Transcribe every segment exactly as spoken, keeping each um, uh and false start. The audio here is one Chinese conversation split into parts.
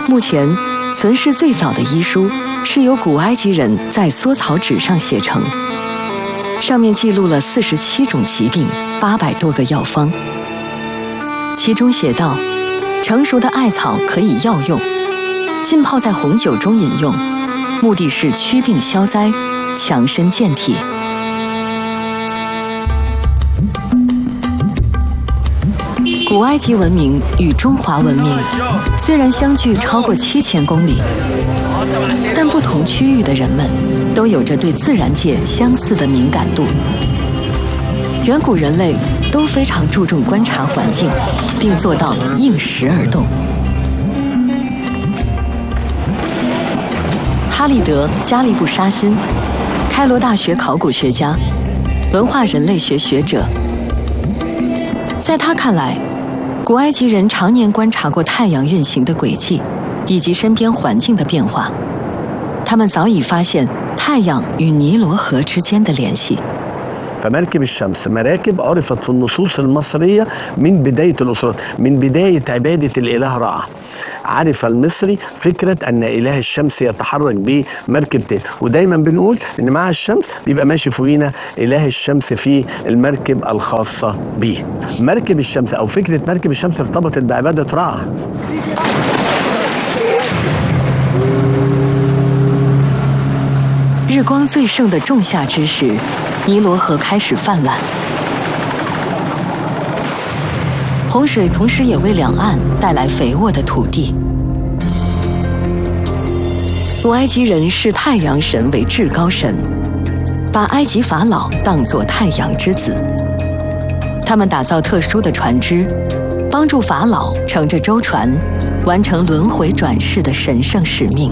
目前存世最早的医书是由古埃及人在缩草纸上写成，上面记录了四十七种疾病、八百多个药方。其中写道，成熟的艾草可以药用，浸泡在红酒中饮用，目的是驱病消灾、强身健体。古埃及文明与中华文明虽然相距超过七千公里，但不同区域的人们都有着对自然界相似的敏感度。远古人类都非常注重观察环境，并做到应时而动。哈利德·加利布沙辛，开罗大学考古学家、文化人类学学者，在他看来，古埃及人常年观察过太阳运行的轨迹，以及身边环境的变化。他们早已发现太阳与尼罗河之间的联系。 فمركب الشمس مراكب عرفت في النصوص المصرية من بداية الأسرات، من بداية عبادة الإله رع. عرف المصري فكرة أن إله الشمس يتحرك بمركبتين، ودايما بنقول إن مع الشمس بيبقى ماشي فوقينا إله الشمس في المركب الخاصة به. مركب الشمس أو فكرة مركب الشمس ارتبطت بعبادة رع. 日光最盛的仲夏之时，尼罗河开始泛滥，洪水同时也为两岸带来肥沃的土地。古埃及人视太阳神为至高神，把埃及法老当作太阳之子。他们打造特殊的船只，帮助法老乘着舟船完成轮回转世的神圣使命。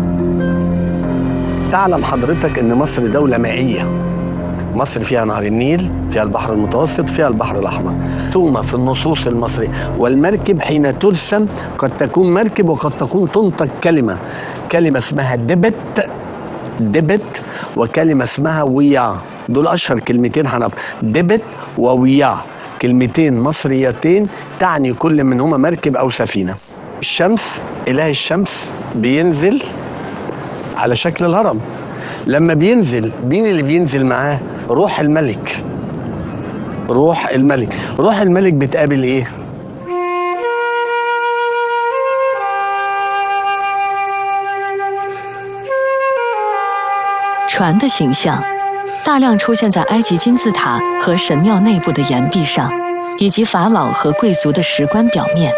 تعلم حضرتك ان مصر دولة مائية. مصر فيها نهر النيل، فيها البحر المتوسط، فيها البحر الأحمر. توما في النصوص المصرية، والمركب حين ترسم قد تكون مركب وقد تكون تنطق كلمة، كلمة اسمها دبت دبت وكلمة اسمها ويا. دول أشهر كلمتين هنعرف، دبت وويا، كلمتين مصريتين تعني كل منهما مركب أو سفينة. الشمس، إله الشمس بينزل على شكل الهرم. لما بينزل مين اللي بينزل معاه؟ روح الملك. روح الملك، روح الملك بتقابل ايه؟ 船的形象大量出现在埃及金字塔和神庙内部的岩壁上，以及法老和贵族的石棺表面。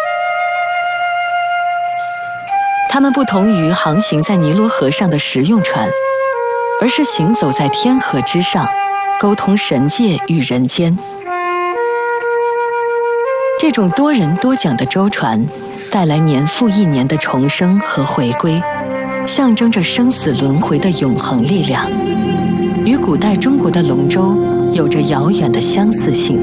它们不同于航行在尼罗河上的实用船，而是行走在天河之上，沟通神界与人间。这种多人多桨的舟船带来年复一年的重生和回归，象征着生死轮回的永恒力量，与古代中国的龙舟有着遥远的相似性。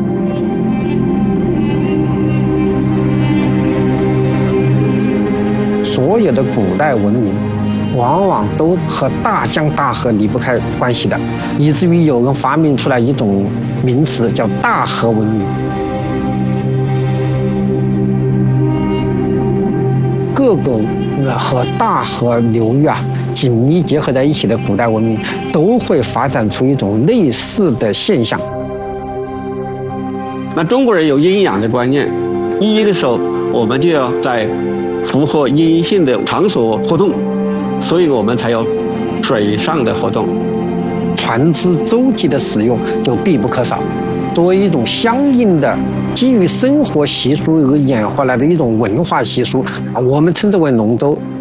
所有的古代文明往往都和大江大河离不开关系的，以至于有人发明出来一种名词叫大河文明。各个和大河流域啊紧密结合在一起的古代文明，都会发展出一种类似的现象。 那中国人有阴阳的观念，一的时候我们就要在符合阴性的场所活动，所以我们才有水上的活动。 船只舟楫的使用就必不可少，作为一种相应的基于生活习俗而演化来的一种文化习俗，我们称之为龙舟。